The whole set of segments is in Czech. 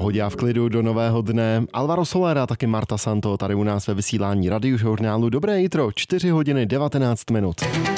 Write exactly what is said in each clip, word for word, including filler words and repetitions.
pohodě a v klidu do nového dne. Alvaro Soler a taky Marta Santo tady u nás ve vysílání Radiožurnálu. Dobré jitro, čtyři hodiny devatenáct minut.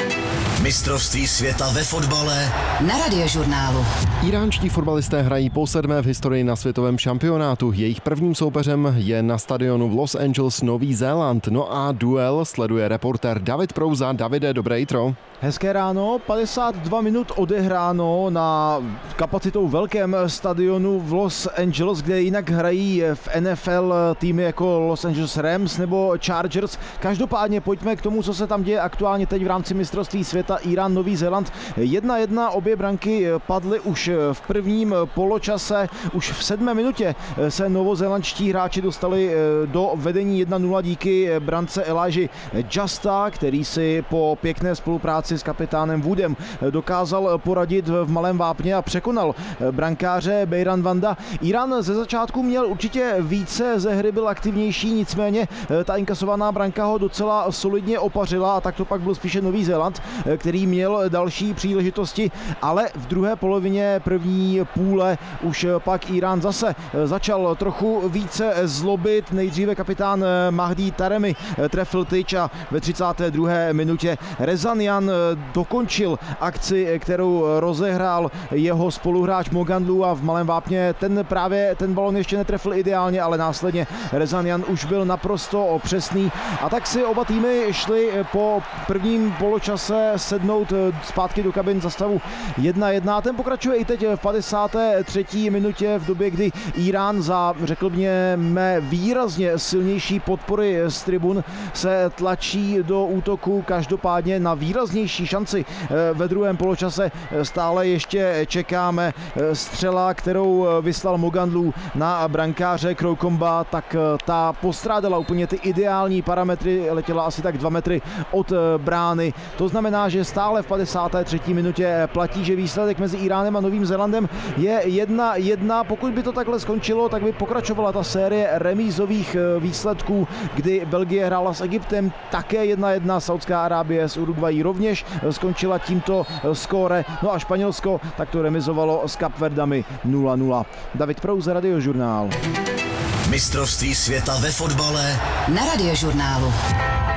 Mistrovství světa ve fotbale na Radiožurnálu. Iránští fotbalisté hrají po sedmé v historii na světovém šampionátu. Jejich prvním soupeřem je na stadionu v Los Angeles Nový Zéland. No a duel sleduje reportér David Prouza. Davide, dobré jitro. Hezké ráno, padesát dva minut odehráno na kapacitou velkém stadionu v Los Angeles, kde jinak hrají v N F L týmy jako Los Angeles Rams nebo Chargers. Každopádně pojďme k tomu, co se tam děje aktuálně teď v rámci mistrovství světa Irán Nový Zéland. jedna jedna, obě branky padly už v prvním poločase, už v sedmé minutě se novozélandští hráči dostali do vedení jedna nula díky brance Elijah Justa, který si po pěkné spolupráci s kapitánem Woodem dokázal poradit v malém vápně a překonal brankáře Bejran Vanda. Irán ze začátku měl určitě více ze hry, byl aktivnější, nicméně ta inkasovaná branka ho docela solidně opařila a tak to pak byl spíše Nový Zéland, který měl další příležitosti, ale v druhé polovině první půle už pak Irán zase začal trochu více zlobit. Nejdříve kapitán Mahdi Taremi trefil tyč a ve třicáté druhé minutě Rezanian dokončil akci, kterou rozehrál jeho spoluhráč Mogandlu a v malém vápně ten právě ten balon ještě netrefil ideálně, ale následně Rezanian už byl naprosto přesný a tak si oba týmy šli po prvním poločase sednout zpátky do kabin za stavu jedna jedna. Ten pokračuje i teď v padesáté třetí minutě v době, kdy Irán za, řekl mě, mé výrazně silnější podpory z tribun se tlačí do útoku. Každopádně na výraznější šanci ve druhém poločase stále ještě čekáme. Střela, kterou vyslal Mogandlu na brankáře Kroukomba, tak ta postrádala úplně ty ideální parametry, letěla asi tak dva metry od brány. To znamená, že stále v padesáté třetí minutě platí, že výsledek mezi Iránem a Novým Zélandem je jedna jedna. Pokud by to takhle skončilo, tak by pokračovala ta série remízových výsledků, kdy Belgie hrála s Egyptem také jedna jedna, Saudská Arábie s Uruguayí rovněž skončila tímto skóre, no a Španělsko tak to remizovalo s Kapverdami nula nula. David Prouza, Radiožurnál. Mistrovství světa ve fotbale na Radiožurnálu.